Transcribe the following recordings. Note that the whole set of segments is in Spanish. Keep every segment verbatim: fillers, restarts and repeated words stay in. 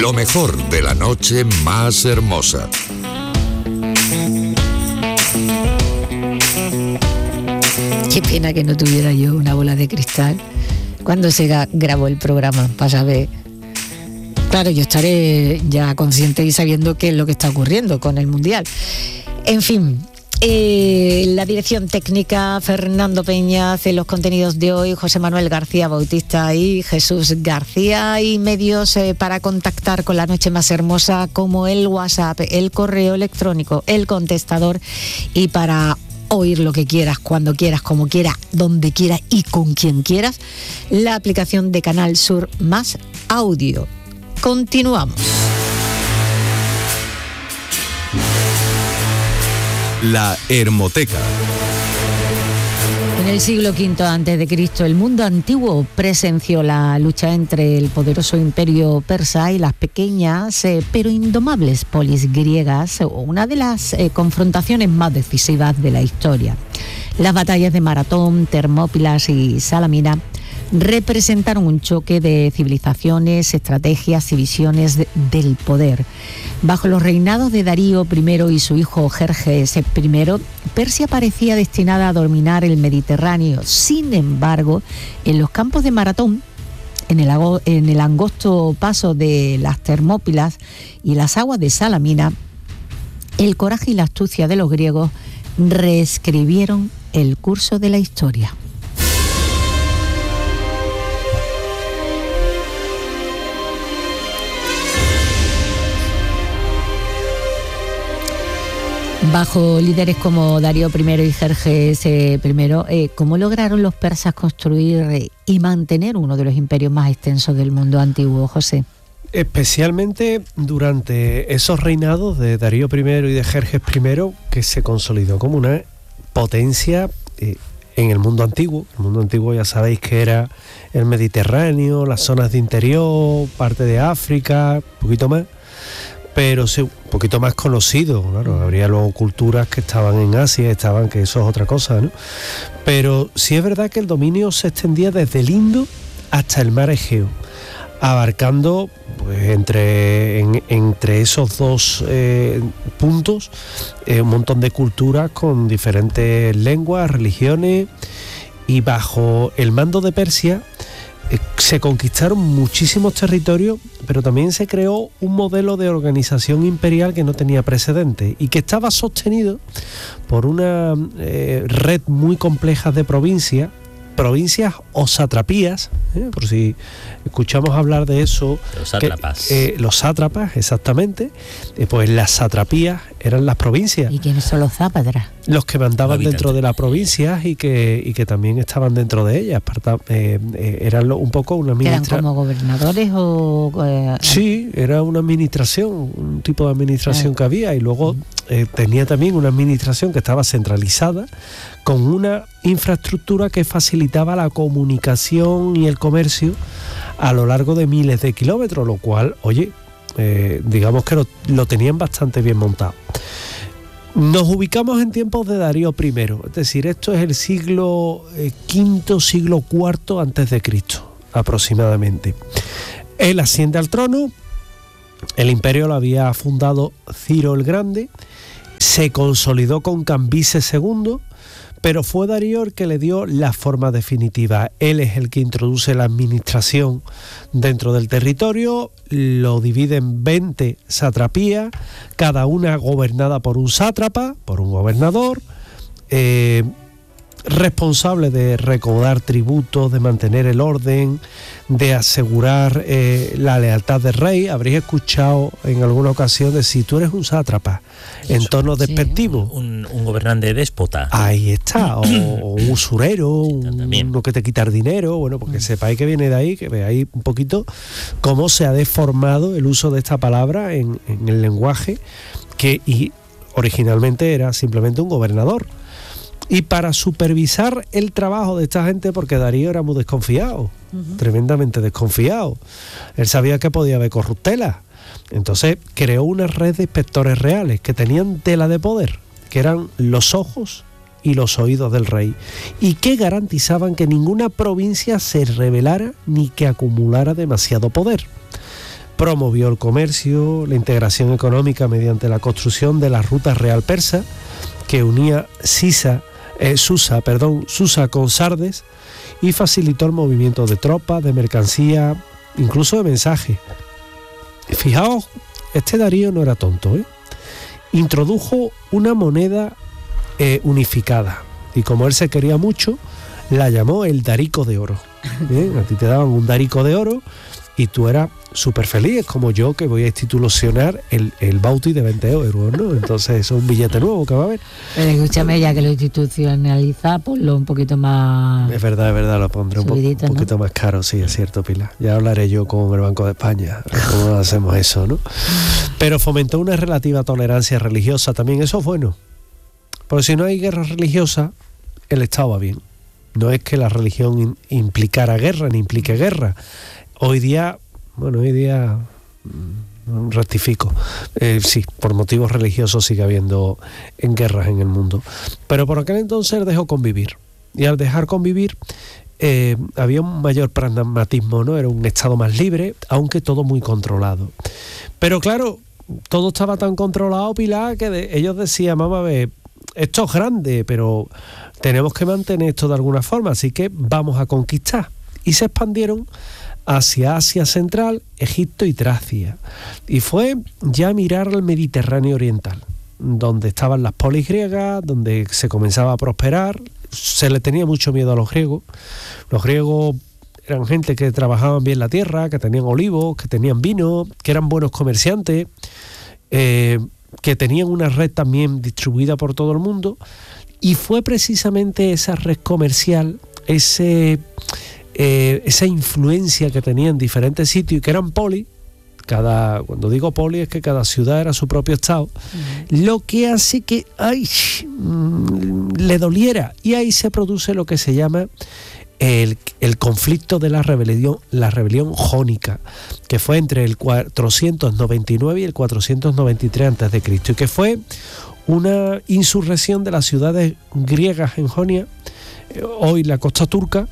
Lo mejor de la noche más hermosa. Qué pena que no tuviera yo una bola de cristal cuando se grabó el programa para saber. Claro, yo estaré ya consciente y sabiendo qué es lo que está ocurriendo con el Mundial. En fin, eh, la dirección técnica, Fernando Peñas, en los contenidos de hoy, José Manuel García Bautista y Jesús García, y medios eh, para contactar con la noche más hermosa, como el WhatsApp, el correo electrónico, el contestador, y para oír lo que quieras, cuando quieras, como quieras, donde quieras y con quien quieras, la aplicación de Canal Sur Más Audio. Continuamos. La Hermoteca. En el siglo quinto antes de Cristo, el mundo antiguo presenció la lucha entre el poderoso imperio persa y las pequeñas eh, pero indomables polis griegas, una de las eh, confrontaciones más decisivas de la historia. Las batallas de Maratón, Termópilas y Salamina representaron un choque de civilizaciones, estrategias y visiones de, del poder. Bajo los reinados de Darío primero y su hijo Jerjes primero, Persia parecía destinada a dominar el Mediterráneo. Sin embargo, en los campos de Maratón, en el, en el angosto paso de las Termópilas y las aguas de Salamina, el coraje y la astucia de los griegos reescribieron el curso de la historia. Bajo líderes como Darío primero y Jerjes primero, eh, ¿cómo lograron los persas construir eh, y mantener uno de los imperios más extensos del mundo antiguo, José? Especialmente durante esos reinados de Darío primero y de Jerjes primero, que se consolidó como una potencia eh, en el mundo antiguo. El mundo antiguo ya sabéis que era el Mediterráneo, las zonas de interior, parte de África, un poquito más. Pero sí, un poquito más conocido, claro, habría luego culturas que estaban en Asia, estaban, que eso es otra cosa, ¿no? Pero sí es verdad que el dominio se extendía desde el Indo hasta el mar Egeo, abarcando pues entre, en, entre esos dos eh, puntos eh, un montón de culturas con diferentes lenguas, religiones, y bajo el mando de Persia se conquistaron muchísimos territorios, pero también se creó un modelo de organización imperial que no tenía precedentes y que estaba sostenido por una eh, red muy compleja de provincias, provincias o satrapías, ¿eh? Por si escuchamos hablar de eso. Los sátrapas. Que, eh, los sátrapas, exactamente. Eh, pues las satrapías eran las provincias. ¿Y quiénes son los zápatras? Los que mandaban dentro de las provincias y que, y que también estaban dentro de ellas. Eh, eh, eran lo, un poco una administración. ¿Eran como gobernadores o...? Eh, sí, era una administración, un tipo de administración eh. que había, y luego eh, tenía también una administración que estaba centralizada con una infraestructura que facilitaba la comunicación y el comercio a lo largo de miles de kilómetros, lo cual, oye, eh, digamos que lo, lo tenían bastante bien montado. Nos ubicamos en tiempos de Darío primero, es decir, esto es el siglo eh, quinto, siglo cuarto antes de Cristo, aproximadamente. Él asciende al trono, el imperio lo había fundado Ciro el Grande, se consolidó con Cambises segundo, pero fue Darío el que le dio la forma definitiva. Él es el que introduce la administración dentro del territorio, lo divide en veinte satrapías, cada una gobernada por un sátrapa, por un gobernador, eh, responsable de recaudar tributos, de mantener el orden, de asegurar eh, la lealtad del rey. Habréis escuchado en alguna ocasión decir, tú eres un sátrapa, en Eso, tono despectivo. Sí, un, un gobernante déspota. Ahí está, o, o un usurero, un, uno que te quita el dinero, bueno, porque sepáis que viene de ahí, que veáis un poquito cómo se ha deformado el uso de esta palabra en, en el lenguaje, que y originalmente era simplemente un gobernador. Y para supervisar el trabajo de esta gente, porque Darío era muy desconfiado, uh-huh. tremendamente desconfiado, él sabía que podía haber corruptelas, entonces creó una red de inspectores reales que tenían tela de poder, que eran los ojos y los oídos del rey, y que garantizaban que ninguna provincia se rebelara ni que acumulara demasiado poder. promovió el comercio, la integración económica mediante la construcción de la ruta real persa que unía Sisa, eh, Susa, perdón, Susa con Sardes, y facilitó el movimiento de tropas, de mercancía, incluso de mensajes. Fijaos, este Darío no era tonto, ¿eh? Introdujo una moneda eh, unificada y como él se quería mucho, la llamó el Darico de Oro. ¿Eh? A ti te daban un Darico de Oro y tú eras súper feliz, es como yo que voy a institucionar el, el Bauti de veinte euros, ¿no? Entonces eso es un billete nuevo que va a haber. Pero escúchame, ya que lo institucionaliza, ponlo un poquito más... Es verdad, es verdad, lo pondré un, po- un poquito, ¿no?, más caro, sí, es cierto, Pilar. Ya hablaré yo con el Banco de España, cómo hacemos eso, ¿no? Pero fomentó una relativa tolerancia religiosa, también eso es bueno. Porque si no hay guerra religiosa, el Estado va bien. No es que la religión in- implicara guerra, ni implique guerra. Hoy día, bueno, hoy día mmm, rectifico, eh, sí, por motivos religiosos sigue habiendo en guerras en el mundo. Pero por aquel entonces dejó convivir. Y al dejar convivir, eh, había un mayor pragmatismo, ¿no? Era un Estado más libre, aunque todo muy controlado. Pero claro, todo estaba tan controlado, Pilar, que de, ellos decían, vamos a ver, esto es grande, pero tenemos que mantener esto de alguna forma, así que vamos a conquistar. Y se expandieron hacia Asia Central, Egipto y Tracia. Y fue ya mirar al Mediterráneo Oriental, donde estaban las polis griegas, donde se comenzaba a prosperar. Se le tenía mucho miedo a los griegos. Los griegos eran gente que trabajaban bien la tierra, que tenían olivos, que tenían vino, que eran buenos comerciantes, eh, que tenían una red también distribuida por todo el mundo. Y fue precisamente esa red comercial, ese... Eh, esa influencia que tenía en diferentes sitios y que eran poli, cada, cuando digo poli es que cada ciudad era su propio estado, uh-huh, lo que hace que ay, mmm, le doliera, y ahí se produce lo que se llama el, el conflicto de la rebelión, la rebelión jónica, que fue entre el cuatrocientos noventa y nueve y el cuatrocientos noventa y tres antes de Cristo, y que fue una insurrección de las ciudades griegas en Jonia, eh, hoy la costa turca,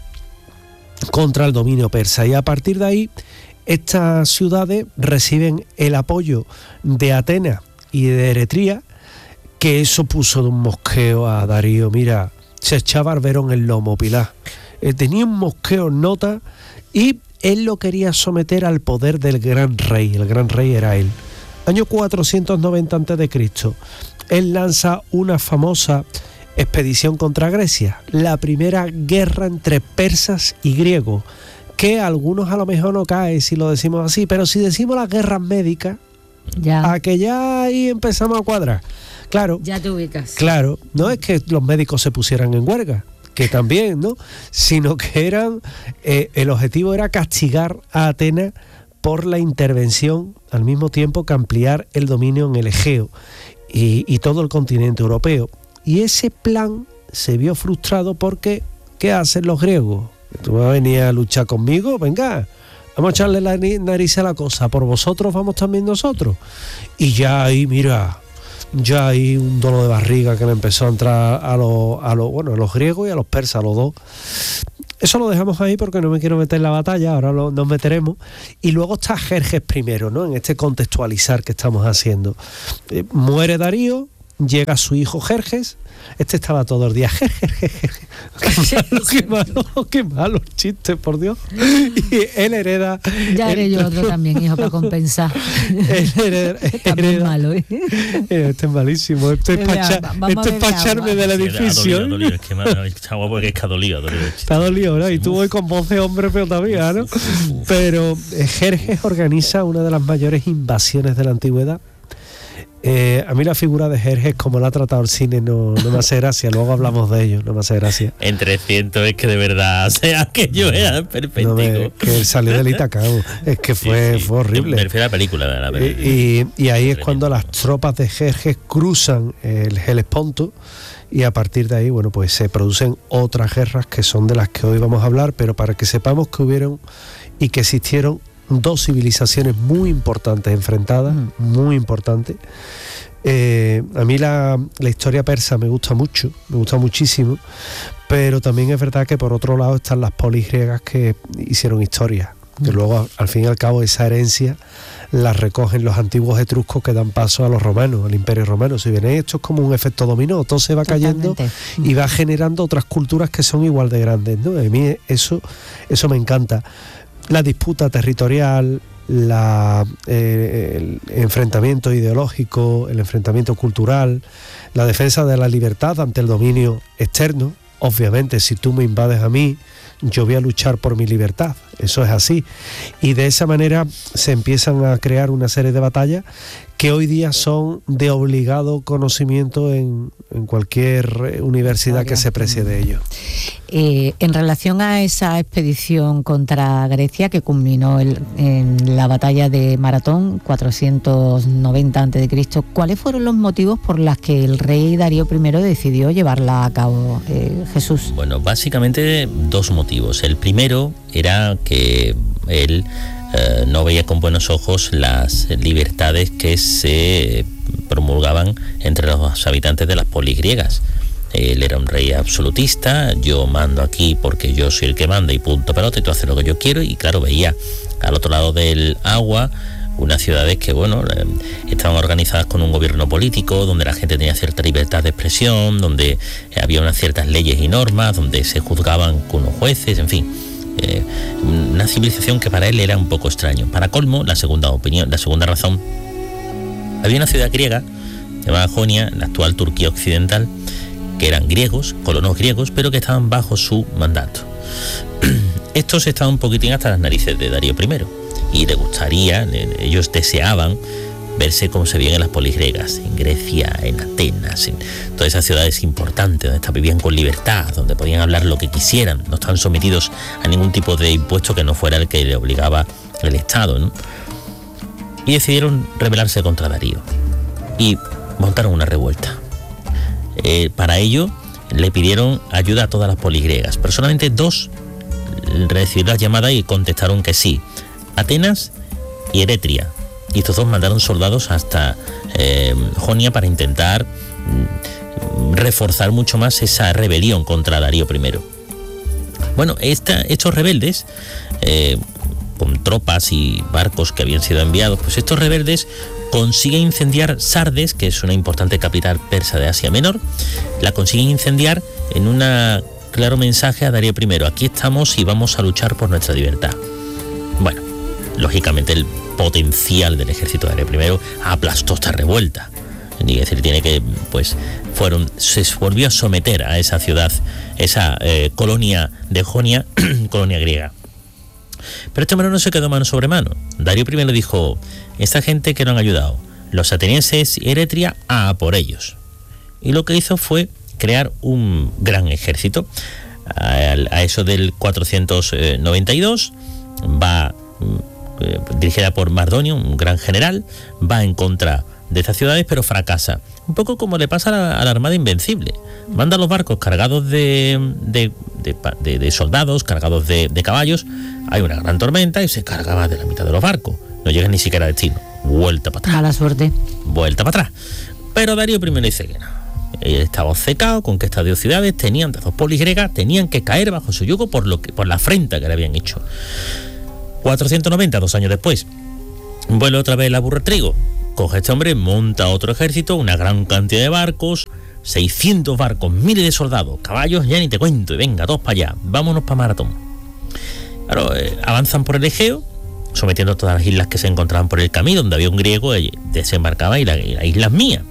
contra el dominio persa. Y a partir de ahí estas ciudades reciben el apoyo de Atenas y de Eretria, que eso puso de un mosqueo a Darío. Mira, se echaba Verón el lomo, Pilar. Eh, tenía un mosqueo en nota y él lo quería someter al poder del gran rey. El gran rey era él. Año cuatrocientos noventa antes de Cristo, él lanza una famosa expedición contra Grecia, la primera guerra entre persas y griegos, que a algunos a lo mejor no cae si lo decimos así, pero si decimos las guerras médicas, ya. a que ya ahí empezamos a cuadrar. Claro, ya te ubicas. Claro, no es que los médicos se pusieran en huelga, que también, ¿no? Sino que eran, eh, el objetivo era castigar a Atenas por la intervención, al mismo tiempo que ampliar el dominio en el Egeo y, y todo el continente europeo. Y ese plan se vio frustrado porque, ¿qué hacen los griegos? ¿Tú vas a venir a luchar conmigo? Venga, vamos a echarle la nariz a la cosa, por vosotros vamos también nosotros. Y ya ahí, mira, ya hay un dolor de barriga que le empezó a entrar a los, a los, bueno, a los griegos y a los persas, a los dos. Eso lo dejamos ahí porque no me quiero meter en la batalla, ahora lo, nos meteremos. Y luego está Jerjes primero, ¿no? En este contextualizar que estamos haciendo. Eh, muere Darío, llega su hijo Jerjes, este estaba todos los días, Jerjes, Jerjes. Qué malo, qué malos chistes, por Dios. Y él hereda... Ya haré él, yo otro también, hijo, para compensar. Él hereda... También malo, ¿eh? Este es malísimo, este es para echarme del edificio. Sí, es que está guapo que es que ha dolido, ha dolido. Está dolido, ¿no? Y tú voy con voz de hombre, pero todavía, ¿no? Pero Jerjes organiza una de las mayores invasiones de la antigüedad. Eh, a mí la figura de Jerjes, como la ha tratado el cine, no, no me hace gracia. Luego hablamos de ello, no me hace gracia. En trescientos es que de verdad, o sea, que yo era perfecto. No me, que él salió del Itacao, es que fue, sí, sí. fue horrible. Me refiero a la película. De la película. Y, y, y ahí es cuando las tropas de Jerjes cruzan el Helesponto y a partir de ahí, bueno, pues se producen otras guerras que son de las que hoy vamos a hablar, pero para que sepamos que hubieron y que existieron dos civilizaciones muy importantes enfrentadas, mm. muy importantes. Eh, a mí la, la historia persa me gusta mucho, me gusta muchísimo, pero también es verdad que por otro lado están las polis griegas que hicieron historia, que luego al fin y al cabo esa herencia la recogen los antiguos etruscos que dan paso a los romanos, al Imperio Romano. Si bien esto es como un efecto dominó, todo se va cayendo y va generando otras culturas que son igual de grandes, ¿no? A mí eso, eso me encanta. La disputa territorial, la, eh, el enfrentamiento ideológico, el enfrentamiento cultural, la defensa de la libertad ante el dominio externo. Obviamente, si tú me invades a mí, yo voy a luchar por mi libertad, eso es así. Y de esa manera se empiezan a crear una serie de batallas que hoy día son de obligado conocimiento en, en cualquier universidad que se precie de ello. Eh, en relación a esa expedición contra Grecia que culminó el, en la batalla de Maratón, cuatrocientos noventa antes de Cristo, ¿cuáles fueron los motivos por los que el rey Darío primero decidió llevarla a cabo, eh, Jesús? Bueno, básicamente dos motivos. El primero era que él eh, no veía con buenos ojos las libertades que se promulgaban entre los habitantes de las polis griegas. Él era un rey absolutista, yo mando aquí porque yo soy el que manda y punto pelota, y tú haces lo que yo quiero. Y claro, veía al otro lado del agua unas ciudades que, bueno, eh, estaban organizadas con un gobierno político, donde la gente tenía cierta libertad de expresión, donde había unas ciertas leyes y normas, donde se juzgaban con unos jueces, en fin, eh, una civilización que para él era un poco extraño. Para colmo, la segunda opinión, la segunda razón, había una ciudad griega llamada Jonia, la actual Turquía occidental, que eran griegos, colonos griegos, pero que estaban bajo su mandato. Estos estaban un poquitín hasta las narices de Darío primero, y le gustaría, ellos deseaban verse como se veían en las polis griegas, en Grecia, en Atenas, en todas esas ciudades importantes, donde vivían con libertad, donde podían hablar lo que quisieran, no estaban sometidos a ningún tipo de impuesto que no fuera el que le obligaba el Estado, ¿no? Y decidieron rebelarse contra Darío, y montaron una revuelta. Eh, para ello le pidieron ayuda a todas las polis griegas, pero solamente dos recibieron la llamada y contestaron que sí: Atenas y Eretria. Y estos dos mandaron soldados hasta eh, Jonia para intentar mm, reforzar mucho más esa rebelión contra Darío primero. Bueno, esta, estos rebeldes, eh, con tropas y barcos que habían sido enviados, pues estos rebeldes consiguen incendiar Sardes, que es una importante capital persa de Asia Menor, la consiguen incendiar en un claro mensaje a Darío primero: aquí estamos y vamos a luchar por nuestra libertad. Bueno, lógicamente el potencial del ejército de Darío primero aplastó esta revuelta. Es decir, tiene que, pues, fueron, se volvió a someter a esa ciudad, esa eh, colonia de Jonia, colonia griega. Pero este hombre no se quedó mano sobre mano. Darío primero dijo: esta gente que no han ayudado, los atenienses y Eretria, a por ellos. Y lo que hizo fue crear un gran ejército. A, a eso del cuatrocientos noventa y dos va, eh, dirigida por Mardonio, un gran general, va en contra de estas ciudades, pero fracasa. Un poco como le pasa a la, a la Armada Invencible. Manda los barcos cargados de, de, de, de, de soldados, cargados de, de caballos. Hay una gran tormenta y se carga más de la mitad de los barcos. No llegan ni siquiera a destino. Vuelta para atrás. Mala suerte. Vuelta para atrás. Pero Darío primero dice que no. Él estaba obcecado con que estas dos ciudades tenían, las dos polis griegas, tenían que caer bajo su yugo por, lo que, por la afrenta que le habían hecho. cuatrocientos noventa, dos años después, vuelve otra vez la burra de trigo. Coge este hombre, monta otro ejército, una gran cantidad de barcos, seiscientos barcos, miles de soldados, caballos, ya ni te cuento, y venga, todos para allá, vámonos para Maratón. Claro, eh, avanzan por el Egeo, sometiendo todas las islas que se encontraban por el camino, donde había un griego, eh, desembarcaba y la, y la isla es mía.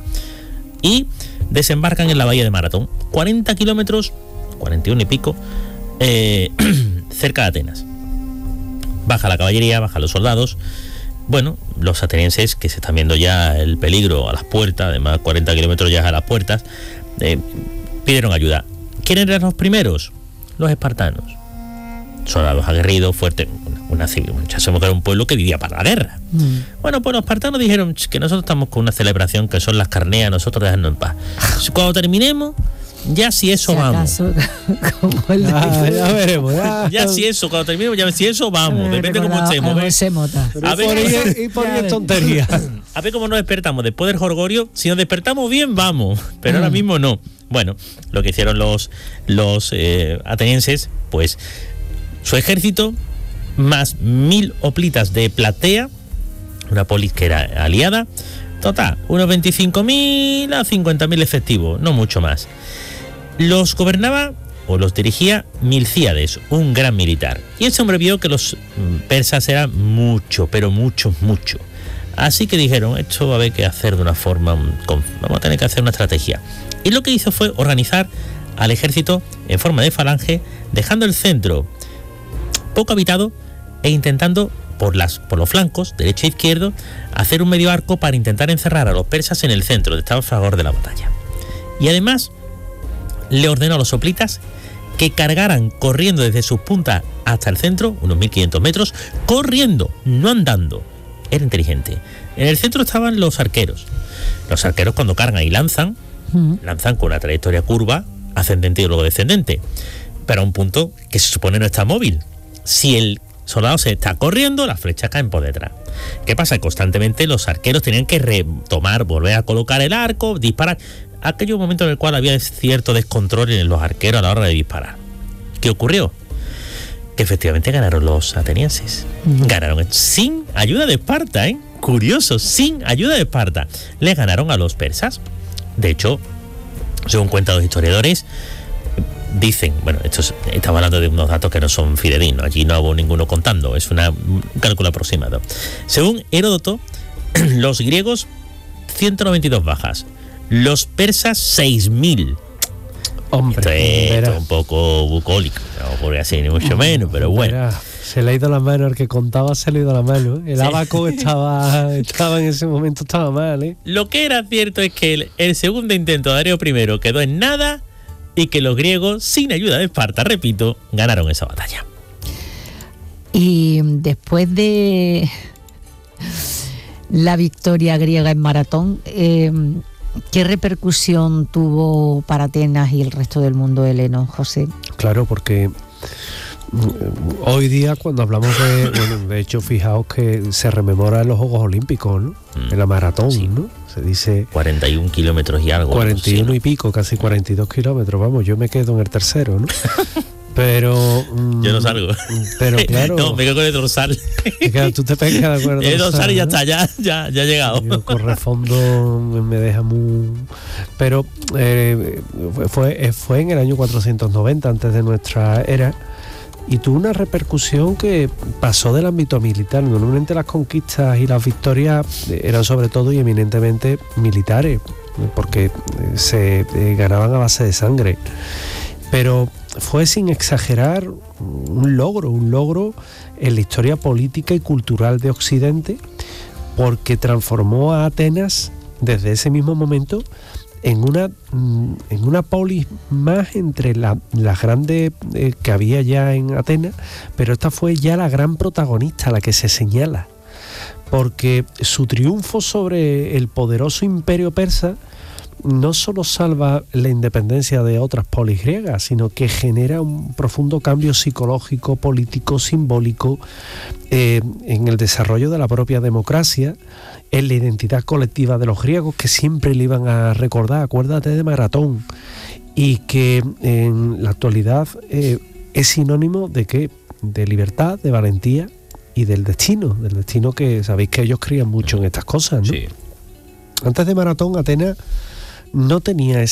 Y desembarcan en la bahía de Maratón, cuarenta kilómetros, cuarenta y uno y pico, eh, cerca de Atenas. Baja la caballería, bajan los soldados. Bueno, los atenienses, que se están viendo ya el peligro a las puertas, además cuarenta kilómetros ya a las puertas, eh, pidieron ayuda. ¿Quiénes eran los primeros? Los espartanos. Soldados aguerridos, fuertes, una civil. Ya sabemos que era un pueblo que vivía para la guerra. Mm. Bueno, pues los espartanos dijeron que nosotros estamos con una celebración que son las carneas, nosotros dejadnos en paz. Cuando terminemos, ya si eso si vamos. Acaso, como el de... ah, ya veremos. Ya. ya si eso, cuando terminemos, ya si eso vamos. Eh, depende cómo estemos. A, a ver, y por ahí tonterías. A ver cómo nos despertamos. Después del jolgorio, si nos despertamos bien, vamos. Pero mm. ahora mismo no. Bueno, lo que hicieron los, los eh, atenienses, pues su ejército más mil hoplitas de Platea, una polis que era aliada. Total, unos veinticinco mil a cincuenta mil efectivos, no mucho más. Los gobernaba o los dirigía Milcíades, un gran militar. Y ese hombre vio que los persas eran mucho, pero mucho, mucho. Así que dijeron, esto va a haber que hacer de una forma, vamos a tener que hacer una estrategia. Y lo que hizo fue organizar al ejército en forma de falange, dejando el centro poco habitado e intentando por, las, por los flancos, derecho e izquierdo, hacer un medio arco para intentar encerrar a los persas en el centro, de estado a favor de la batalla. Y además le ordenó a los hoplitas que cargaran corriendo desde sus puntas hasta el centro, unos mil quinientos metros, corriendo, no andando. Era inteligente. En el centro estaban los arqueros. Los arqueros cuando cargan y lanzan, uh-huh. lanzan con una trayectoria curva, ascendente y luego descendente, pero a un punto que se supone no está móvil. Si el soldado se está corriendo, las flechas caen por detrás. ¿Qué pasa? Constantemente los arqueros tenían que retomar, volver a colocar el arco, disparar. Aquello momento en el cual había cierto descontrol en los arqueros a la hora de disparar. ¿Qué ocurrió? Que efectivamente ganaron los atenienses. Uh-huh. Ganaron sin ayuda de Esparta, ¿eh? Curioso, sin ayuda de Esparta. Les ganaron a los persas. De hecho, según cuentan los historiadores, dicen, bueno, esto es, estamos hablando de unos datos que no son fidedignos, aquí no hago ninguno contando, es una, un cálculo aproximado. Según Heródoto, los griegos, ciento noventa y dos bajas. Los persas, seis mil. Hombre, esto es, esto es un poco bucólico, no ocurre así ni mucho menos, pero bueno. Verá, se le ha ido la mano, el que contaba se le ha ido la mano. El sí. abaco estaba, estaba en ese momento, estaba mal, ¿eh? Lo que era cierto es que el, el segundo intento de Darío primero quedó en nada y que los griegos, sin ayuda de Esparta, repito, ganaron esa batalla. Y después de la victoria griega en Maratón, eh, ¿qué repercusión tuvo para Atenas y el resto del mundo heleno, José? Claro, porque hoy día cuando hablamos de, bueno, de hecho, fijaos que se rememora en los Juegos Olímpicos, ¿no? Mm. En la maratón, sí. ¿no? Se dice cuarenta y un kilómetros y algo. cuarenta y uno sí, ¿no? y pico, casi cuarenta y dos kilómetros, vamos, yo me quedo en el tercero, ¿no? Pero mm, yo no salgo. Pero claro. No, me quedo con el dorsal. Claro, tú te pegas de acuerdo. El dorsal y ya está, ya, ya, ya he llegado. Yo correfondo me deja muy. Pero eh, fue, fue en el año cuatrocientos noventa, antes de nuestra era, y tuvo una repercusión que pasó del ámbito militar. Normalmente las conquistas y las victorias eran sobre todo y eminentemente militares, porque se eh, ganaban a base de sangre. Pero fue, sin exagerar, un logro, un logro en la historia política y cultural de Occidente, porque transformó a Atenas desde ese mismo momento en una, en una polis más entre la, las grandes eh, que había ya en Atenas, pero esta fue ya la gran protagonista, la que se señala, porque su triunfo sobre el poderoso imperio persa no solo salva la independencia de otras polis griegas, sino que genera un profundo cambio psicológico, político, simbólico eh, en el desarrollo de la propia democracia, en la identidad colectiva de los griegos, que siempre le iban a recordar, acuérdate de Maratón, y que en la actualidad eh, es sinónimo de ¿qué? De libertad, de valentía y del destino, del destino que sabéis que ellos creían mucho en estas cosas, ¿no? Sí. Antes de Maratón, Atenas no tenía ese